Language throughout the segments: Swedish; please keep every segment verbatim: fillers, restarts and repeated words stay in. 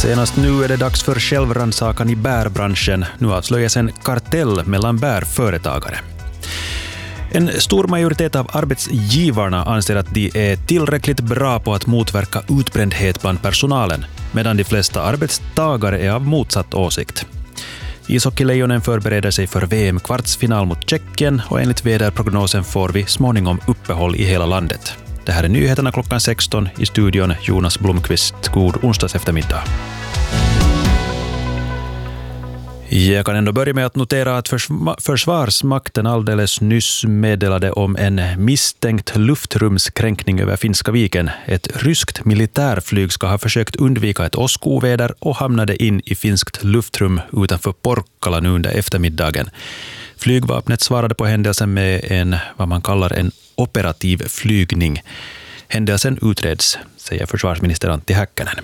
Senast nu är det dags för självrannsakan i bärbranschen. Nu avslöjas en kartell mellan bärföretagare. En stor majoritet av arbetsgivarna anser att de är tillräckligt bra på att motverka utbrändhet bland personalen, medan de flesta arbetstagare är av motsatt åsikt. Ishockeylejonen förbereder sig för V M-kvartsfinal mot Tjeckien och enligt väderprognosen får vi småningom uppehåll i hela landet. Det här är nyheterna klockan sexton, i studion Jonas Blomqvist. God onsdags eftermiddag. Jag kan ändå börja med att notera att Försvarsmakten alldeles nyss meddelade om en misstänkt luftrumskränkning över Finska viken. Ett ryskt militärflyg ska ha försökt undvika ett åskoväder och hamnade in i finskt luftrum utanför Porkkala nu under eftermiddagen. Flygvapnet svarade på händelsen med en, vad man kallar en operativ flygning. Händelsen utreds, säger försvarsminister Antti Häkkänen.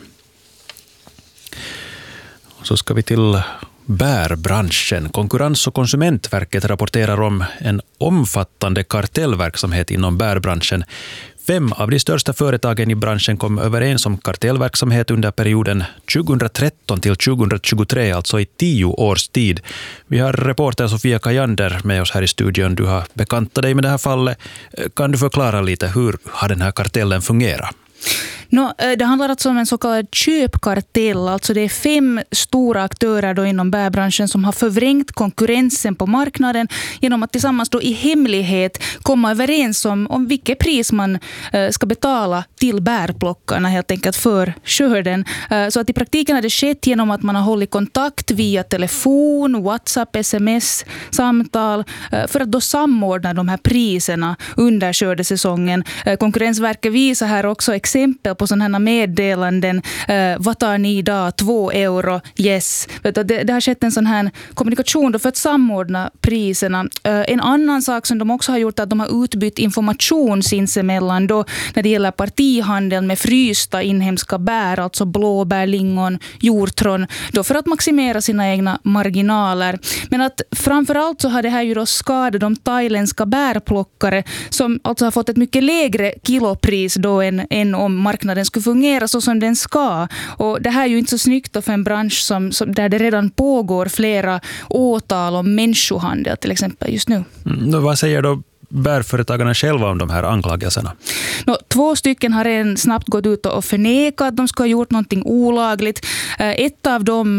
Så ska vi till bärbranschen. Konkurrens- och konsumentverket rapporterar om en omfattande kartellverksamhet inom bärbranschen. Fem av de största företagen i branschen kom överens om kartellverksamhet under perioden tjugohundratretton till tjugohundratjugotre, alltså i tio års tid. Vi har reporter Sofia Kajander med oss här i studion. Du har bekantat dig med det här fallet. Kan du förklara lite hur har den här kartellen fungerat? No, det handlar alltså om en så kallad köpkartell. Alltså det är fem stora aktörer då inom bärbranschen som har förvrängt konkurrensen på marknaden genom att tillsammans då i hemlighet komma överens om, om vilket pris man uh, ska betala till bärplockarna helt enkelt för skörden. Uh, så att i praktiken har det skett genom att man har hållit kontakt via telefon, WhatsApp, sms, samtal uh, för att då samordna de här priserna under skördesäsongen. Uh, Konkurrensverket visar här också exempel på sådana här meddelanden. Eh, vad tar ni idag? Två euro? Yes. Vet du, det, det har skett en sån här kommunikation då för att samordna priserna. Eh, en annan sak som de också har gjort är att de har utbytt information sinsemellan då när det gäller partihandel med frysta inhemska bär, alltså blåbär, lingon, hjortron, då för att maximera sina egna marginaler. Men att framförallt så har det här ju då skadat de thailändska bärplockare som alltså har fått ett mycket lägre kilopris då än, än om marknaden skulle fungera så som den ska. Och det här är ju inte så snyggt för en bransch som, som, där det redan pågår flera åtal om människohandel till exempel just nu. Mm, vad säger då bärföretagarna själva om de här anklagelserna? No, två stycken har redan snabbt gått ut och förnekat att de ska ha gjort någonting olagligt. Ett av dem